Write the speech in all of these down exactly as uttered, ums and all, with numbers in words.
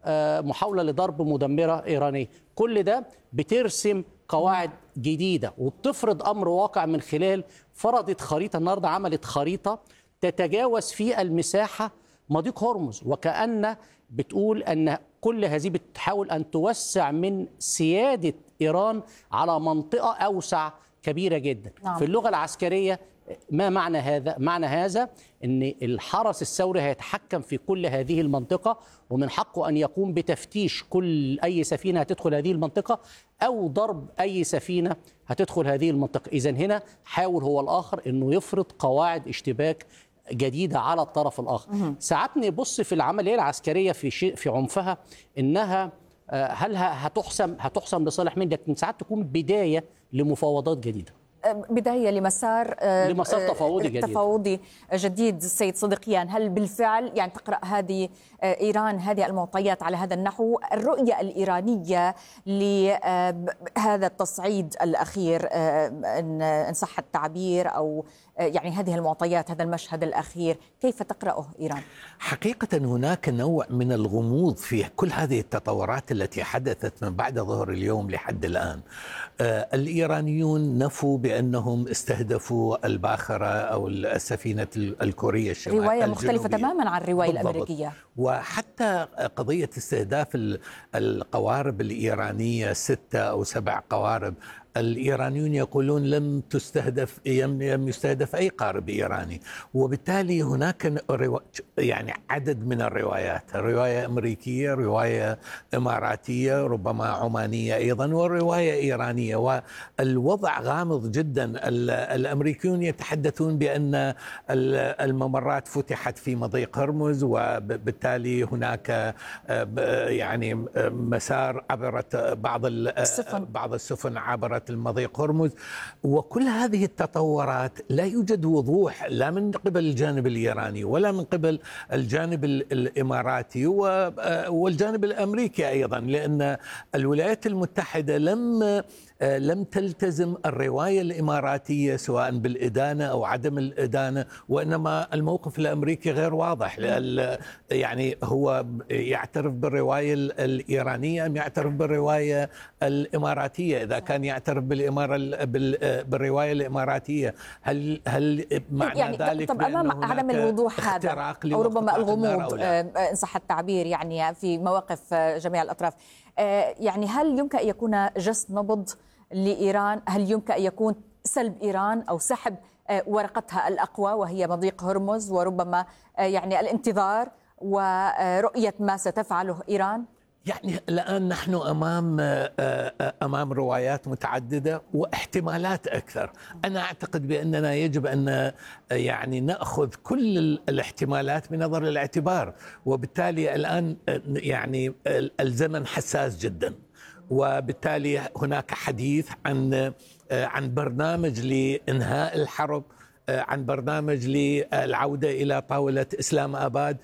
محاولة لضرب مدمرة إيرانية. كل ده بترسم قواعد جديدة وبتفرض أمر واقع من خلال فرضت خريطة. النهاردة عملت خريطة تتجاوز في المساحة مضيق هرمز، وكأن بتقول أن كل هذه بتحاول أن توسع من سيادة إيران على منطقة أوسع كبيرة جدا. نعم. في اللغة العسكرية ما معنى هذا؟ معنى هذا أن الحرس الثوري هيتحكم في كل هذه المنطقة، ومن حقه أن يقوم بتفتيش كل أي سفينة هتدخل هذه المنطقة أو ضرب أي سفينة هتدخل هذه المنطقة. إذن هنا حاول هو الآخر أنه يفرض قواعد اشتباك جديدة على الطرف الآخر. ساعات نبص في العملية العسكرية في شيء في عنفها إنها هل هتحسم هتحسم لصالح مين، لكن ساعات تكون بداية لمفاوضات جديدة، بداية لمسار لمسار تفاوضي جديد تفاوضي جديد. السيد صديقيان، هل بالفعل يعني تقرأ هذه إيران هذه المعطيات على هذا النحو؟ الرؤية الإيرانية لهذا التصعيد الأخير إن صح التعبير، أو يعني هذه المعطيات، هذا المشهد الأخير، كيف تقرأه إيران؟ حقيقة هناك نوع من الغموض في كل هذه التطورات التي حدثت من بعد ظهر اليوم لحد الآن. آه الإيرانيون نفوا بأنهم استهدفوا الباخرة أو السفينة الكورية الشمالية، رواية مختلفة تماما عن الرواية الأمريكية. وحتى قضية استهداف القوارب الإيرانية ستة أو سبع قوارب، الإيرانيون يقولون لم تستهدف لم يستهدف أي قارب إيراني، وبالتالي هناك يعني عدد من الروايات، رواية أمريكية، رواية إماراتية، ربما عمانية أيضا، ورواية إيرانية، والوضع غامض جدا. الأمريكيون يتحدثون بأن الممرات فتحت في مضيق هرمز، وبالتالي هناك يعني مسار عبرت بعض السفن بعض السفن عبرت المضيق هرمز. وكل هذه التطورات لا يوجد وضوح لا من قبل الجانب الإيراني ولا من قبل الجانب الإماراتي والجانب الأمريكي أيضا، لأن الولايات المتحدة لم لم تلتزم الرواية الإماراتية سواء بالإدانة أو عدم الإدانة، وإنما الموقف الأمريكي غير واضح. يعني هو يعترف بالرواية الإيرانية أم يعترف بالرواية الإماراتية؟ إذا كان يعترف بالإمارة بالرواية الإماراتية، هل هل معنى يعني ذلك طب أمام عدم الوضوح هذا أو ربما الغموض إن صح التعبير يعني في مواقف جميع الأطراف، يعني هل يمكن أن يكون جس نبض لإيران؟ هل يمكن أن يكون سلب إيران أو سحب ورقتها الأقوى وهي مضيق هرمز، وربما يعني الانتظار ورؤية ما ستفعله إيران؟ يعني الآن نحن أمام أمام روايات متعددة واحتمالات أكثر. أنا أعتقد بأننا يجب أن يعني نأخذ كل الاحتمالات بنظر الاعتبار، وبالتالي الآن يعني الزمن حساس جدا، وبالتالي هناك حديث عن عن برنامج لإنهاء الحرب، عن برنامج للعودة إلى طاولة إسلام آباد،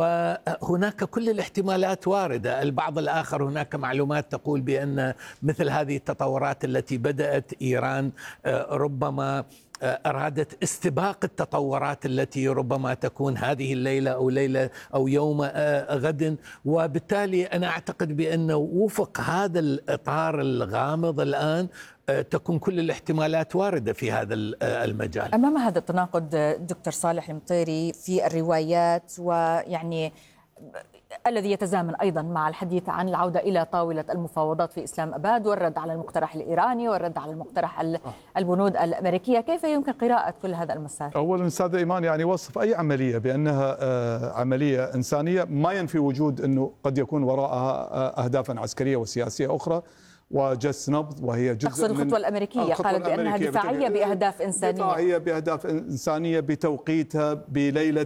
وهناك كل الاحتمالات واردة. البعض الآخر هناك معلومات تقول بأن مثل هذه التطورات التي بدأت إيران ربما أرادت استباق التطورات التي ربما تكون هذه الليلة أو ليلة أو يوم غد، وبالتالي أنا أعتقد بأنه وفق هذا الإطار الغامض الآن تكون كل الاحتمالات واردة في هذا المجال. أمام هذا التناقض دكتور صالح المطيري في الروايات، ويعني الذي يتزامن أيضا مع الحديث عن العودة إلى طاولة المفاوضات في إسلام آباد والرد على المقترح الإيراني والرد على المقترح البنود الأمريكية، كيف يمكن قراءة كل هذا المسار؟ أولا أستاذ إيمان يعني وصف أي عملية بأنها عملية إنسانية ما ينفي وجود أنه قد يكون وراءها أهدافا عسكرية وسياسية أخرى وجس نبض، وهي جزء تقصد الخطوة الأمريكية قالت بأنها دفاعية بأهداف إنسانية، دفاعية بأهداف إنسانية بتوقيتها بليلة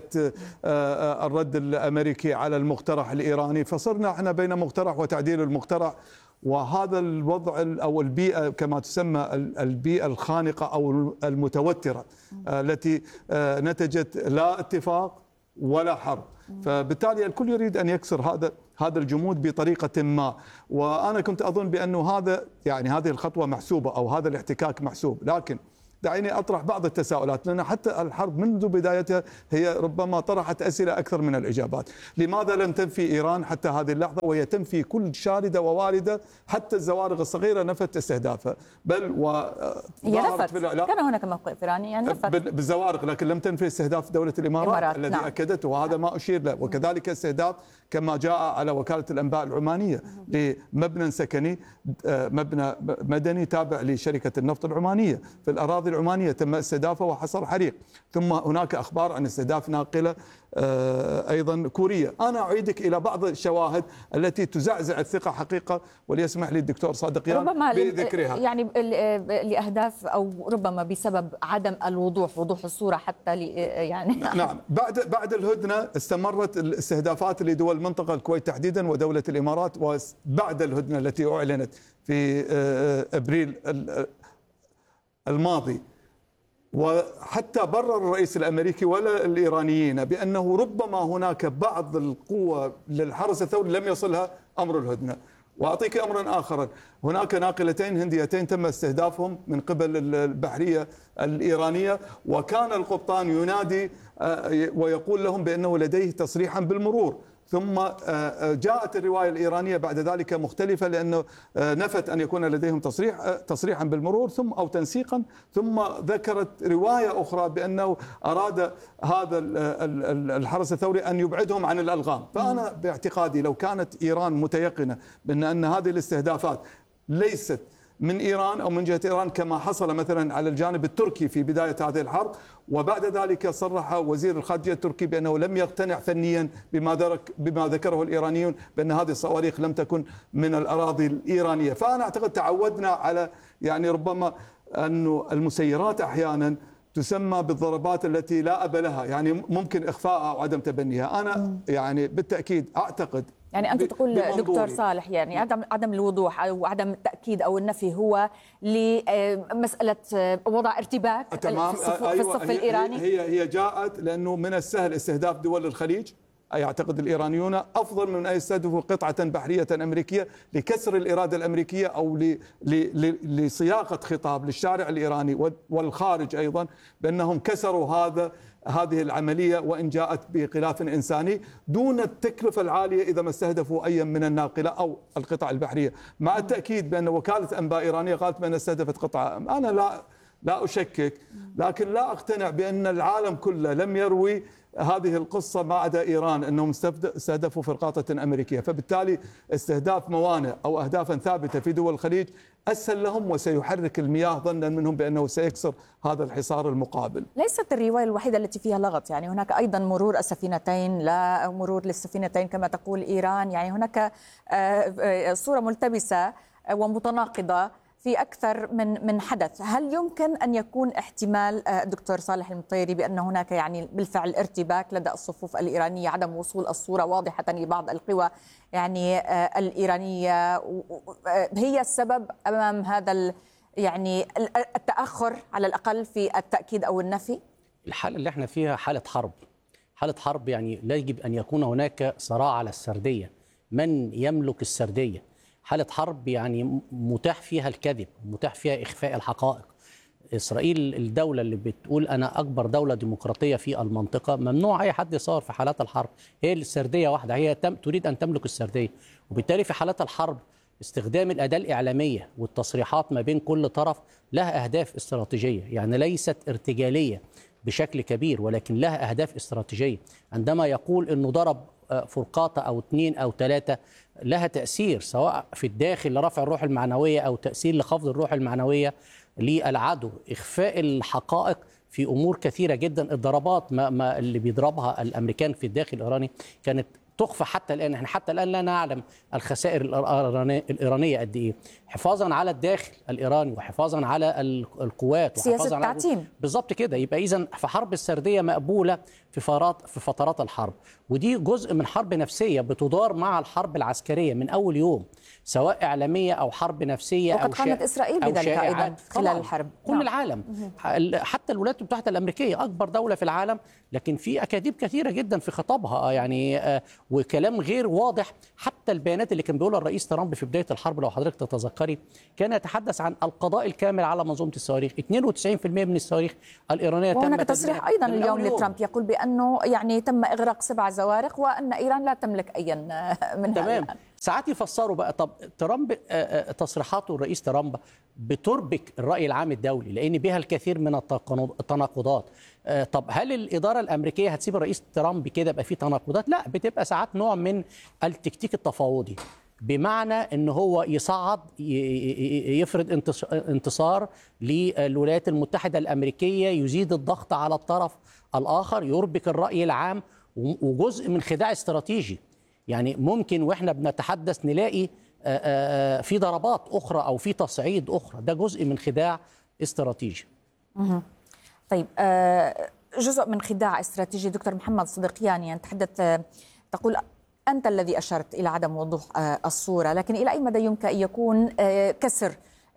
الرد الأمريكي على المقترح الإيراني، فصرنا احنا بين مقترح وتعديل المقترح. وهذا الوضع أو البيئة كما تسمى البيئة الخانقة أو المتوترة التي نتجت لا اتفاق ولا حرب، فبالتالي الكل يريد أن يكسر هذا هذا الجمود بطريقة ما. وأنا كنت أظن بأنه هذا يعني هذه الخطوة محسوبة أو هذا الاحتكاك محسوب، لكن دعيني أطرح بعض التساؤلات، لأن حتى الحرب منذ بدايتها هي ربما طرحت أسئلة أكثر من الإجابات. لماذا لم تنفي إيران حتى هذه اللحظة وهي تنفي كل شاردة وواردة، حتى الزوارق الصغيرة نفت استهدافها، بل و هي نفت، كان هناك موقف إيراني يعني نفت بالزوارق، لكن لم تنفي استهداف دولة الإمارات, الإمارات الذي نعم. أكدته، وهذا ما أشير له. وكذلك استهداف كما جاء على وكالة الأنباء العمانية لمبنى سكني مبنى مدني تابع لشركة النفط العمانية في الأراضي العمانية تم استهدافه وحصل حريق. ثم هناك أخبار عن استهداف ناقلة أيضا كورية. أنا أعيدك إلى بعض الشواهد التي تزعزع الثقة حقيقة، وليسمح لي الدكتور صادقيان بذكرها، يعني لأهداف أو ربما بسبب عدم الوضوح، وضوح الصورة حتى يعني نعم. بعد بعد الهدنة استمرت الاستهدافات لدول المنطقة، الكويت تحديدا ودولة الإمارات، وبعد الهدنة التي أعلنت في أبريل الماضي، وحتى برر الرئيس الأمريكي ولا الإيرانيين بأنه ربما هناك بعض القوة للحرس الثوري لم يصلها أمر الهدنة. وأعطيك أمرا آخر، هناك ناقلتين هنديتين تم استهدافهم من قبل البحرية الإيرانية، وكان القبطان ينادي ويقول لهم بأنه لديه تصريحا بالمرور، ثم جاءت الرواية الإيرانية بعد ذلك مختلفة، لأنه نفت أن يكون لديهم تصريح تصريحا بالمرور ثم أو تنسيقا، ثم ذكرت رواية أخرى بأنه أراد هذا الحرس الثوري أن يبعدهم عن الألغام. فأنا باعتقادي لو كانت إيران متيقنة بأن أن هذه الاستهدافات ليست من إيران أو من جهة إيران كما حصل مثلا على الجانب التركي في بداية هذه الحرب، وبعد ذلك صرح وزير الخارجية التركي بأنه لم يقتنع فنيا بما بما ذكره الإيرانيون بأن هذه الصواريخ لم تكن من الأراضي الإيرانية. فأنا أعتقد تعودنا على يعني ربما أن المسيرات أحيانا تسمى بالضربات التي لا أب لها، يعني ممكن إخفاءها أو عدم تبنيها. أنا يعني بالتأكيد أعتقد، يعني أنت تقول دكتور صالح يعني عدم عدم الوضوح أو عدم التأكيد أو النفي هو لمسألة وضع ارتباك في الصف, أيوة في الصف هي الإيراني. هي هي جاءت لأنه من السهل استهداف دول الخليج، يعتقد الإيرانيون أفضل من أن يستهدفوا قطعة بحرية أمريكية لكسر الإرادة الأمريكية أو لصياغة خطاب للشارع الإيراني والخارج أيضا بأنهم كسروا هذا هذه العملية وإن جاءت بخلاف إنساني دون التكلفة العالية إذا ما استهدفوا أي من الناقلة أو القطع البحرية، مع التأكيد بأن وكالة أنباء إيرانية قالت بأن استهدفت قطعة. أنا لا لا أشكك، لكن لا أقتنع بأن العالم كله لم يروي هذه القصة ما عدا إيران أنهم استهدفوا فرقاطة أمريكية، فبالتالي استهداف موانئ أو أهدافا ثابتة في دول الخليج أسهل لهم وسيحرك المياه ظنا منهم بأنه سيكسر هذا الحصار المقابل. ليست الرواية الوحيدة التي فيها لغط، يعني هناك أيضا مرور السفينتين، لا مرور للسفينتين كما تقول إيران، يعني هناك صورة ملتبسة ومتناقضة في أكثر من من حدث. هل يمكن أن يكون احتمال دكتور صالح المطيري بأن هناك يعني بالفعل ارتباك لدى الصفوف الإيرانية، عدم وصول الصورة واضحة لبعض القوى يعني الإيرانية هي السبب أمام هذا يعني التأخر على الأقل في التأكيد أو النفي؟ الحالة اللي احنا فيها حالة حرب، حالة حرب يعني لا يجب أن يكون هناك صراع على السردية، من يملك السردية. حالة حرب يعني متاح فيها الكذب، متاح فيها إخفاء الحقائق. إسرائيل الدولة اللي بتقول أنا أكبر دولة ديمقراطية في المنطقة، ممنوع أي حد يصور في حالات الحرب، هي السردية واحدة، هي تم تريد أن تملك السردية. وبالتالي في حالات الحرب استخدام الأداة الإعلامية والتصريحات ما بين كل طرف لها أهداف استراتيجية، يعني ليست ارتجالية بشكل كبير ولكن لها أهداف استراتيجية. عندما يقول أنه ضرب فرقاطة أو اثنين أو ثلاثة لها تأثير سواء في الداخل لرفع الروح المعنوية أو تأثير لخفض الروح المعنوية للعدو. إخفاء الحقائق في أمور كثيرة جدا. الضربات ما ما اللي بيضربها الأمريكان في الداخل الإيراني كانت تخفى حتى الآن، احنا حتى الآن لا نعلم الخسائر الإيرانية قد إيه، حفاظا على الداخل الإيراني وحفاظا على القوات سياسة التعتيم. بالضبط كده. يبقى إذن في حرب السردية مقبولة في فترات في فترات الحرب، ودي جزء من حرب نفسية بتدار مع الحرب العسكرية من أول يوم، سواء إعلامية أو حرب نفسية وقد أو قامت شا... إسرائيل بذلك أيضا خلال الحرب. كل نعم. العالم حتى الولايات المتحدة الأمريكية أكبر دولة في العالم، لكن في أكاذيب كثيرة جدا في خطابها يعني، وكلام غير واضح. حتى البيانات اللي كان بيقولها الرئيس ترامب في بداية الحرب لو حضرتك تتذكري كان يتحدث عن القضاء الكامل على منظومة الصواريخ. اثنين وتسعين بالمئة من الصواريخ الإيرانية تم وهناك تصريح أيضا اليوم لترامب يقول بأنه يعني تم إغراق سبع زوارق وأن إيران لا تملك أي منها. تمام. ساعات يفسروا بقى طب ترامب تصريحاته الرئيس ترامب بتربك الرأي العام الدولي لأن بها الكثير من التناقضات. طب هل الإدارة الأمريكية هتسيب الرئيس ترامب كده يبقى فيه تناقضات؟ لا، بتبقى ساعات نوع من التكتيك التفاوضي، بمعنى ان هو يصعد يفرض انتصار للولايات المتحدة الأمريكية، يزيد الضغط على الطرف الآخر، يربك الرأي العام، وجزء من خداع استراتيجي. يعني ممكن واحنا بنتحدث نلاقي في ضربات أخرى أو في تصعيد أخرى، ده جزء من خداع استراتيجي. طيب، جزء من خداع استراتيجي. دكتور محمد صديقيان، يعني تحدث تقول أنت الذي أشرت إلى عدم وضوح الصورة، لكن إلى أي مدى يمكن أن يكون كسر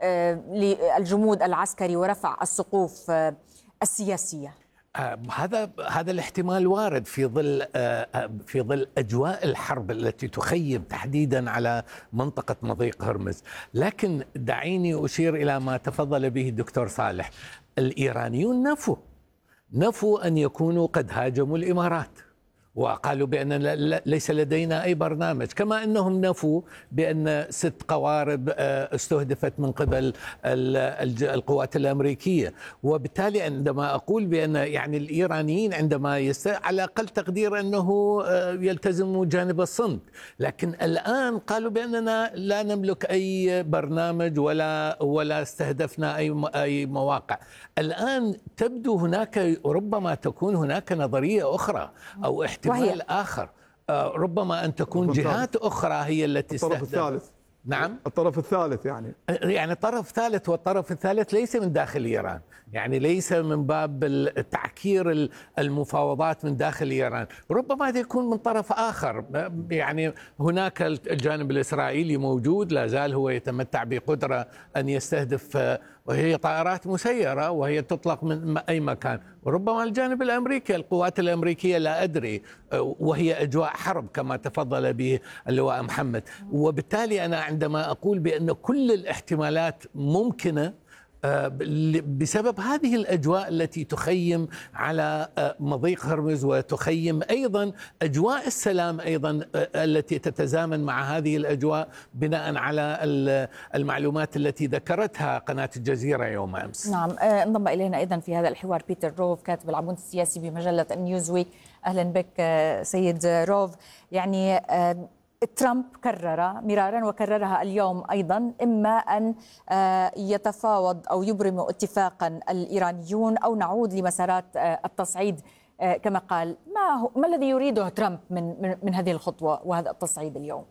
للجمود العسكري ورفع السقوف السياسية؟ هذا هذا الاحتمال وارد في ظل في ظل اجواء الحرب التي تخيم تحديدا على منطقه مضيق هرمز، لكن دعيني اشير الى ما تفضل به الدكتور صالح. الايرانيون نفوا نفوا ان يكونوا قد هاجموا الامارات، وقالوا بأن ليس لدينا أي برنامج، كما أنهم نفوا بأن ست قوارب استهدفت من قبل القوات الأمريكية. وبالتالي عندما أقول بأن يعني الإيرانيين عندما يست... على أقل تقدير أنه يلتزموا جانب الصمت، لكن الآن قالوا بأننا لا نملك أي برنامج ولا ولا استهدفنا أي أي مواقع. الآن تبدو هناك ربما تكون هناك نظرية أخرى أو احتمال وهي آخر، ربما أن تكون جهات أخرى هي التي الطرف الثالث. نعم، الطرف الثالث يعني يعني طرف ثالث، والطرف الثالث ليس من داخل إيران، يعني ليس من باب التعكير المفاوضات من داخل إيران، ربما يكون من طرف آخر. يعني هناك الجانب الإسرائيلي موجود، لا زال هو يتمتع بقدرة أن يستهدف، وهي طائرات مسيرة وهي تطلق من أي مكان، وربما الجانب الأمريكي القوات الأمريكية لا أدري، وهي أجواء حرب كما تفضل به اللواء محمد. وبالتالي أنا عندما أقول بأن كل الاحتمالات ممكنة بسبب هذه الأجواء التي تخيم على مضيق هرمز، وتخيم أيضا أجواء السلام أيضا التي تتزامن مع هذه الأجواء بناء على المعلومات التي ذكرتها قناة الجزيرة يوم أمس. نعم، انضم إلينا أيضا في هذا الحوار بيتر روف، كاتب العمود السياسي بمجلة نيوزويك. أهلا بك سيد روف. يعني ترامب كرر مرارا وكررها اليوم أيضا، إما أن يتفاوض أو يبرم اتفاقا الإيرانيون أو نعود لمسارات التصعيد كما قال. ما هو ما الذي يريده ترامب من من, من هذه الخطوة وهذا التصعيد اليوم؟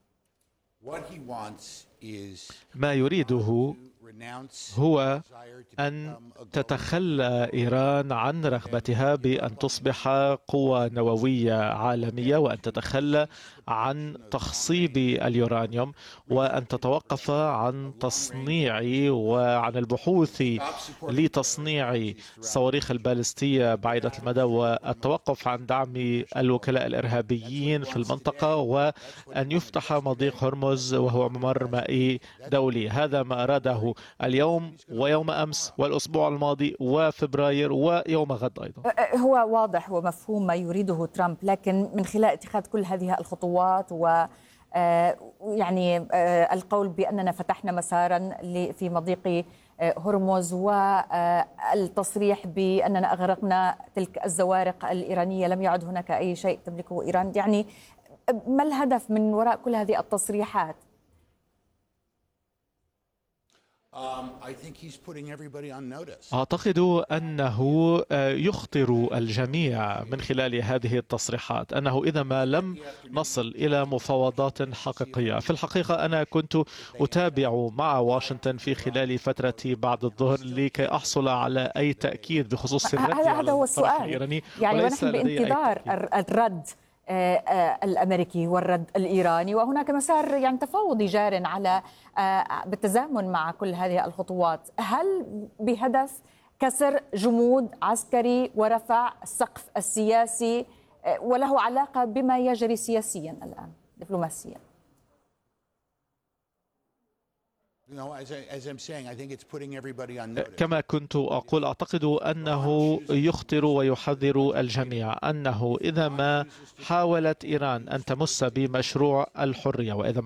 ما يريده هو أن تتخلى إيران عن رغبتها بأن تصبح قوة نووية عالمية، وأن تتخلى عن تخصيب اليورانيوم، وأن تتوقف عن تصنيع وعن البحوث لتصنيع الصواريخ البالستية بعيدة المدى، والتوقف عن دعم الوكلاء الإرهابيين في المنطقة، وأن يفتح مضيق هرمز وهو ممر مائي دولي. هذا ما أراده اليوم ويوم أمس والأسبوع الماضي وفبراير ويوم غد أيضا. هو واضح ومفهوم ما يريده ترامب، لكن من خلال اتخاذ كل هذه الخطوات و يعني القول بأننا فتحنا مسارا في مضيق هرمز والتصريح بأننا أغرقنا تلك الزوارق الإيرانية، لم يعد هناك أي شيء تملكه إيران. يعني ما الهدف من وراء كل هذه التصريحات؟ أعتقد أنه يخطر الجميع من خلال هذه التصريحات أنه إذا ما لم نصل إلى مفاوضات حقيقية. في الحقيقة أنا كنت أتابع مع واشنطن في خلال فترة بعد الظهر لكي أحصل على أي تأكيد بخصوص الرد هذا على هو الطرف السؤال. الإيراني، يعني ونحن بانتظار الرد الأمريكي والرد الإيراني، وهناك مسار يعني تفاوضي جار على بالتزامن مع كل هذه الخطوات. هل بهدف كسر جمود عسكري ورفع السقف السياسي وله علاقة بما يجري سياسيا الآن دبلوماسيا. كما كنت أقول، أعتقد أنه يخطر ويحذر الجميع أنه إذا ما حاولت إيران أن تمس بمشروع الحرية وإذا